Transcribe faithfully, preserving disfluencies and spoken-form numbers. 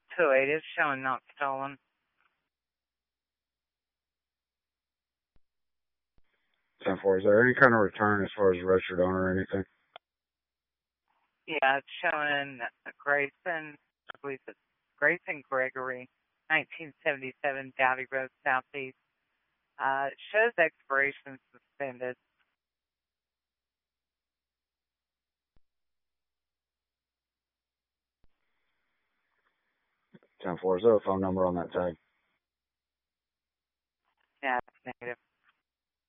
two eight is showing not stolen. ten four, is there any kind of return as far as registered owner or anything? Yeah, it's showing Grayson, I believe it's Grayson Gregory, nineteen seventy-seven Dowdy Road Southeast. Uh, it shows expiration suspended. ten four, is there a phone number on that tag? Yeah, it's negative.